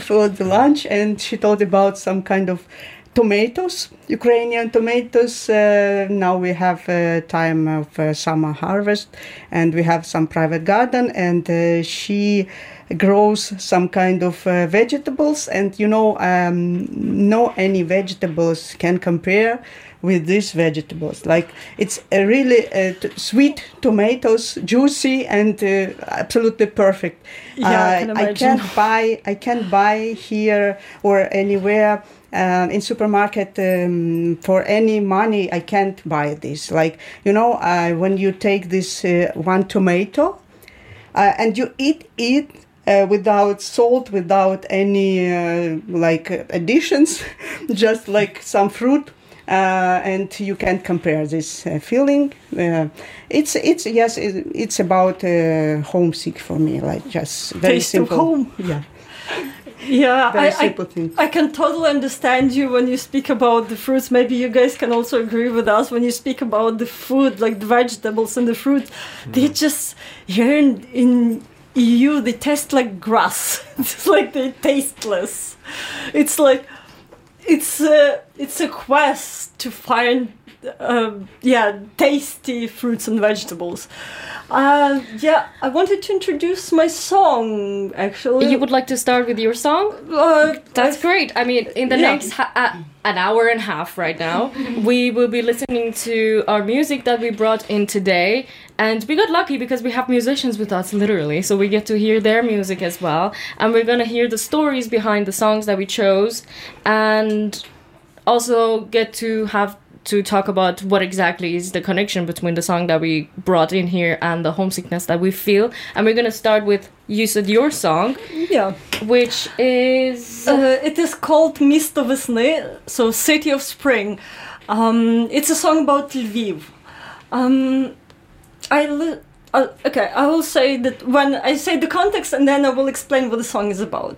for the lunch, and she told about some kind of tomatoes, Ukrainian tomatoes. Now we have time of summer harvest, and we have some private garden, and she grows some kind of vegetables, and no any vegetables can compare with these vegetables. Like, it's a really sweet tomatoes, juicy and absolutely perfect. Yeah, I can imagine. I can't buy here or anywhere in supermarket for any money. I can't buy this. Like, when you take this one tomato and you eat it without salt, without any additions, just like some fruit. And you can't compare this feeling. It's about homesick for me, like just very Taste simple. of home. Yeah. Yeah, Very simple thing. I can totally understand you when you speak about the fruits. Maybe you guys can also agree with us when you speak about the food, like the vegetables and the fruits. They just, here in EU, they taste like grass. It's like they're tasteless. It's like, it's a quest to find tasty fruits and vegetables. I wanted to introduce my song, actually. You would like to start with your song? That's great. I mean, in the next an hour and a half right now, we will be listening to our music that we brought in today. And we got lucky because we have musicians with us, literally. So we get to hear their music as well. And we're going to hear the stories behind the songs that we chose. And also get to have to talk about what exactly is the connection between the song that we brought in here and the homesickness that we feel. And we're going to start with, you said your song. Yeah. Which is... it is called Misto Vesny, so City of Spring. It's a song about Lviv. I will say that when I say the context, and then I will explain what the song is about.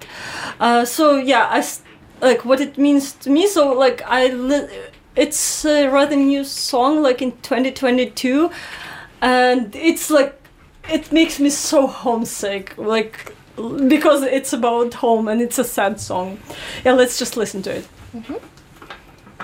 What it means to me. So, it's a rather new song, like in 2022, and it's like, it makes me so homesick, because it's about home and it's a sad song. Yeah, let's just listen to it. Mm-hmm.